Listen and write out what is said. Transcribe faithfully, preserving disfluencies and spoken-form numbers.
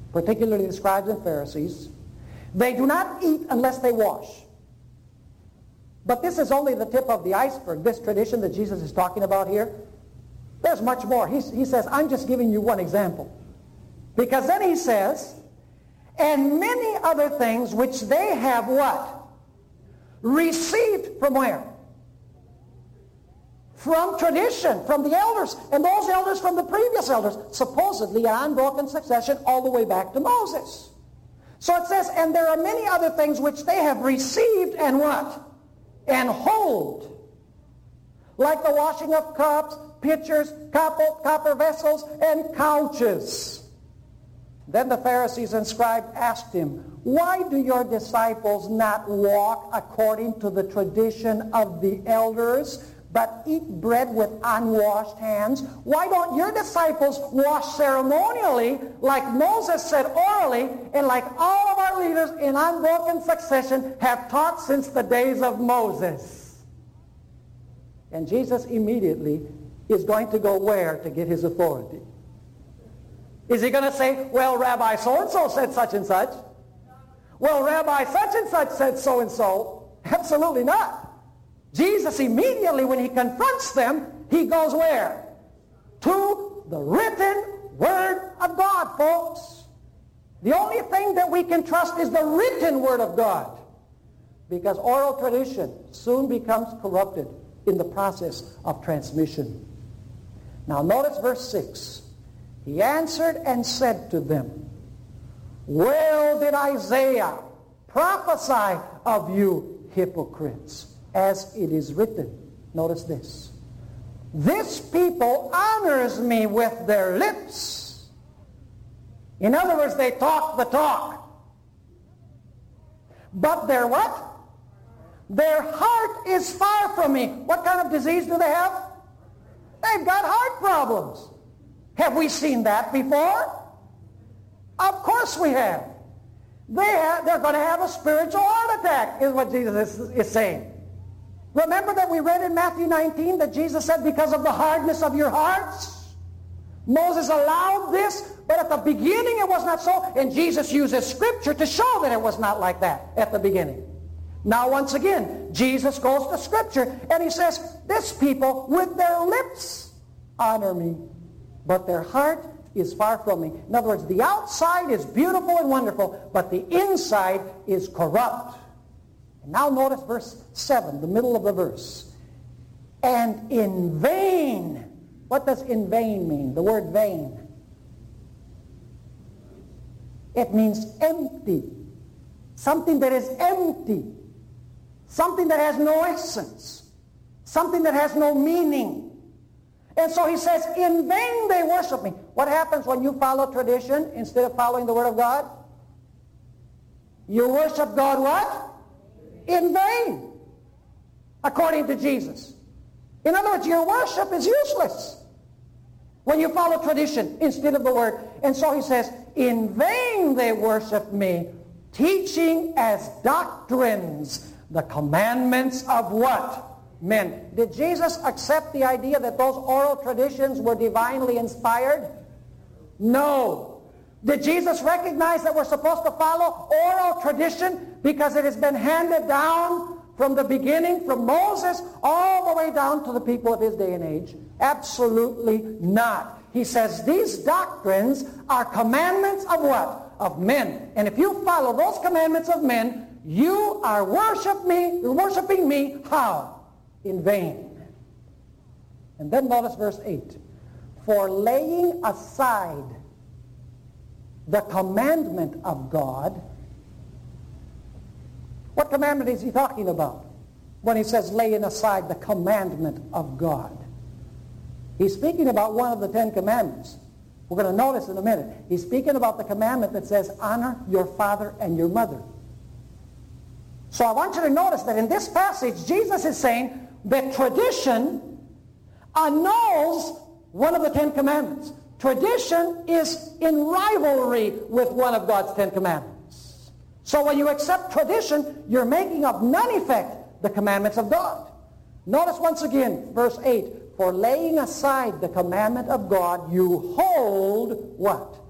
particularly the scribes and Pharisees, they do not eat unless they wash. But this is only the tip of the iceberg, this tradition that Jesus is talking about here. There's much more. He, he says, I'm just giving you one example. Because then he says, and many other things which they have what? Received from where? From tradition, from the elders, and those elders from the previous elders, supposedly in unbroken succession all the way back to Moses. So it says, and there are many other things which they have received and what? And hold. Like the washing of cups, pitchers, copper, copper vessels, and couches. Then the Pharisees and scribes asked him, why do your disciples not walk according to the tradition of the elders, but eat bread with unwashed hands? Why don't your disciples wash ceremonially, like Moses said orally, and like all of our leaders in unbroken succession have taught since the days of Moses? And Jesus immediately is going to go where to get his authority? Is he going to say, well, Rabbi so-and-so said such and such? Well, Rabbi such and such said so-and-so? Absolutely not. Jesus immediately, when he confronts them, he goes where? To the written Word of God, folks. The only thing that we can trust is the written Word of God, because oral tradition soon becomes corrupted in the process of transmission. Now notice verse six. He answered and said to them, well did Isaiah prophesy of you hypocrites, as it is written. Notice this. This people honors me with their lips. In other words, they talk the talk. But their what? Their heart is far from me. What kind of disease do they have? They've got heart problems. Have we seen that before? Of course we have. They have they're going to have a spiritual heart attack, is what Jesus is, is saying. Remember that we read in Matthew nineteen that Jesus said, because of the hardness of your hearts? Moses allowed this, but at the beginning it was not so, and Jesus uses Scripture to show that it was not like that at the beginning. Now once again, Jesus goes to Scripture, and he says, this people with their lips honor me, but their heart is far from me. In other words, the outside is beautiful and wonderful, but the inside is corrupt. And now notice verse seven, the middle of the verse. And in vain. What does in vain mean? The word vain. It means empty. Something that is empty. Something that has no essence. Something that has no meaning. And so he says, in vain they worship me. What happens when you follow tradition instead of following the Word of God? You worship God what? In vain, according to Jesus. In other words, your worship is useless when you follow tradition instead of the Word. And so he says, in vain they worship me, teaching as doctrines the commandments of what? Men. Did Jesus accept the idea that those oral traditions were divinely inspired? No. Did Jesus recognize that we're supposed to follow oral tradition because it has been handed down from the beginning, from Moses, all the way down to the people of his day and age? Absolutely not. He says these doctrines are commandments of what? Of men. And if you follow those commandments of men, you are worship me, you're worshiping me, how? In vain. And then notice verse eight. For laying aside the commandment of God. What commandment is he talking about when he says laying aside the commandment of God? He's speaking about one of the Ten Commandments. We're going to notice in a minute. He's speaking about the commandment that says honor your father and your mother. So I want you to notice that in this passage, Jesus is saying that tradition annuls one of the Ten Commandments. Tradition is in rivalry with one of God's Ten Commandments. So when you accept tradition, you're making of none effect the commandments of God. Notice once again, verse eight. For laying aside the commandment of God, you hold what?